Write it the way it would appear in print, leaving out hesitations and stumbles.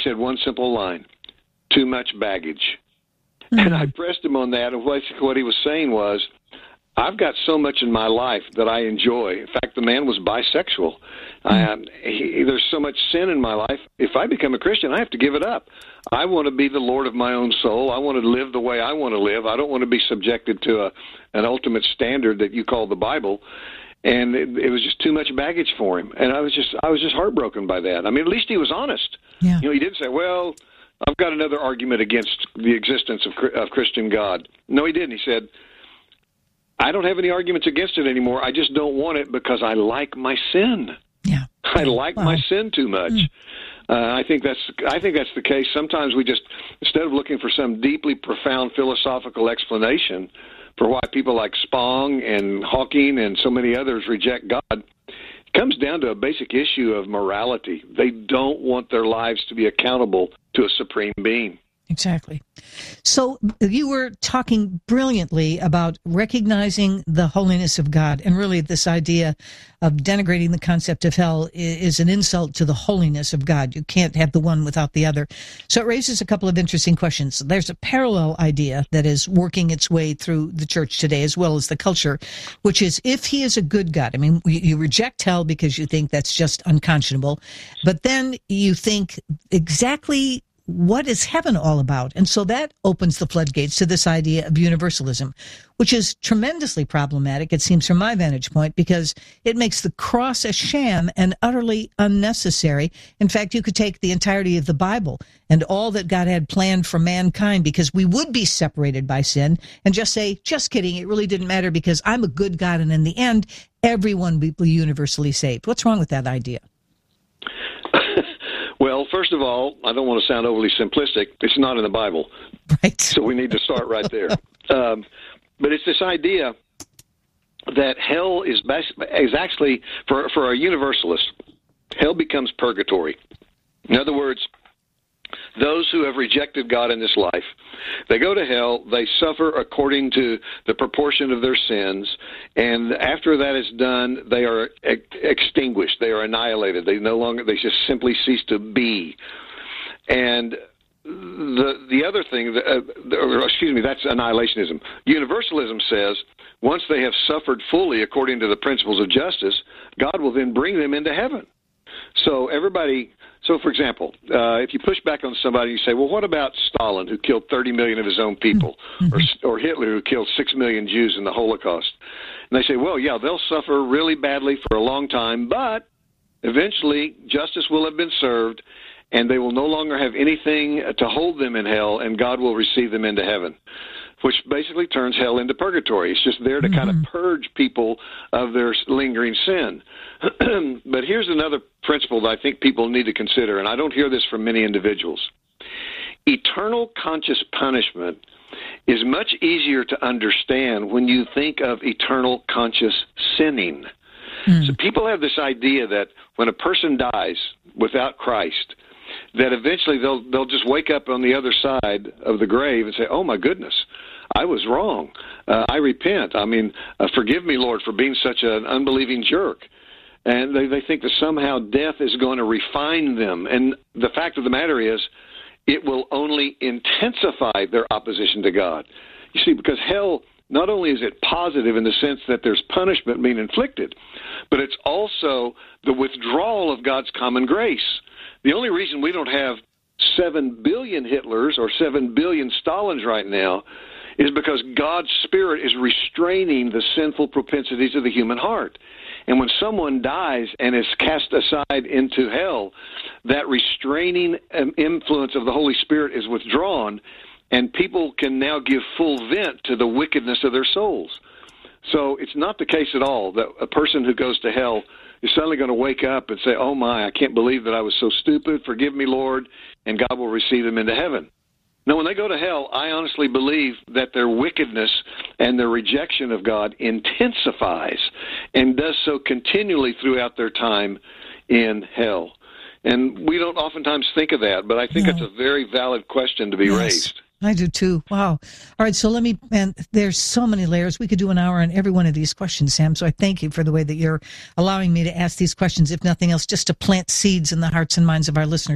said one simple line: too much baggage. And I pressed him on that, and basically what he was saying was, I've got so much in my life that I enjoy. In fact, the man was bisexual. There's so much sin in my life. If I become a Christian, I have to give it up. I want to be the Lord of my own soul. I want to live the way I want to live. I don't want to be subjected to an ultimate standard that you call the Bible. And it was just too much baggage for him. And I was just heartbroken by that. I mean, at least he was honest. Yeah. He didn't say, well, I've got another argument against the existence of Christian God. No, he didn't. He said, I don't have any arguments against it anymore. I just don't want it because I like my sin. Yeah. I like my sin too much. I think that's the case. Sometimes we just, instead of looking for some deeply profound philosophical explanation for why people like Spong and Hawking and so many others reject God, it comes down to a basic issue of morality. They don't want their lives to be accountable to a supreme being. Exactly. So you were talking brilliantly about recognizing the holiness of God, and really this idea of denigrating the concept of hell is an insult to the holiness of God. You can't have the one without the other. So it raises a couple of interesting questions. There's a parallel idea that is working its way through the church today as well as the culture, which is if he is a good God. I mean, you reject hell because you think that's just unconscionable, but then you think exactly what is heaven all about? And so that opens the floodgates to this idea of universalism, which is tremendously problematic, it seems, from my vantage point, because it makes the cross a sham and utterly unnecessary. In fact, you could take the entirety of the Bible and all that God had planned for mankind, because we would be separated by sin, and just say, just kidding, it really didn't matter because I'm a good God, and in the end, everyone will be universally saved. What's wrong with that idea? Well, first of all, I don't want to sound overly simplistic. It's not in the Bible. Right. So we need to start right there. But it's this idea that hell is actually, for a universalist, hell becomes purgatory. In other words, those who have rejected God in this life, they go to hell, they suffer according to the proportion of their sins, and after that is done, they are extinguished, they are annihilated, they just simply cease to be. And the other thing, that's annihilationism. Universalism says once they have suffered fully according to the principles of justice, God will then bring them into heaven. So for example, if you push back on somebody, you say, well, what about Stalin, who killed 30 million of his own people, or Hitler, who killed 6 million Jews in the Holocaust? And they say, well, yeah, they'll suffer really badly for a long time, but eventually justice will have been served, and they will no longer have anything to hold them in hell, and God will receive them into heaven, which basically turns hell into purgatory. It's just there to kind of purge people of their lingering sin. But here's another principle that I think people need to consider, and I don't hear this from many individuals. Eternal conscious punishment is much easier to understand when you think of eternal conscious sinning. So people have this idea that when a person dies without Christ, that eventually they'll just wake up on the other side of the grave and say, oh, my goodness, I was wrong. I repent. I mean, forgive me, Lord, for being such an unbelieving jerk. And they think that somehow death is going to refine them. And the fact of the matter is, it will only intensify their opposition to God. You see, because hell, not only is it positive in the sense that there's punishment being inflicted, but it's also the withdrawal of God's common grace. The only reason we don't have 7 billion Hitlers or 7 billion Stalins right now is because God's Spirit is restraining the sinful propensities of the human heart. And when someone dies and is cast aside into hell, that restraining influence of the Holy Spirit is withdrawn, and people can now give full vent to the wickedness of their souls. So it's not the case at all that a person who goes to hell is suddenly going to wake up and say, oh my, I can't believe that I was so stupid, forgive me, Lord, and God will receive them into heaven. Now, when they go to hell, I honestly believe that their wickedness and their rejection of God intensifies and does so continually throughout their time in hell. And we don't oftentimes think of that, but I think it's a very valid question to be raised. I do too. Wow. All right. So there's so many layers. We could do an hour on every one of these questions, Sam. So I thank you for the way that you're allowing me to ask these questions, if nothing else, just to plant seeds in the hearts and minds of our listeners.